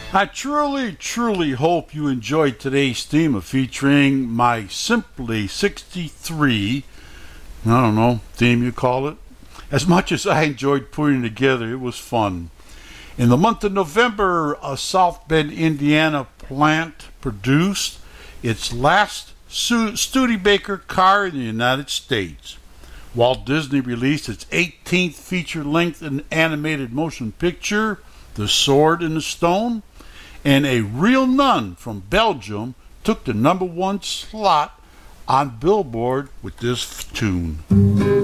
I truly hope you enjoyed today's theme featuring my Simply 63, I don't know, theme you call it. As much as I enjoyed putting it together, it was fun. In the month of November, a South Bend, Indiana plant produced its last Studebaker car in the United States. Walt Disney released its 18th feature-length and animated motion picture, The Sword in the Stone, and A Real Nun from Belgium took the #1 slot on Billboard with this tune.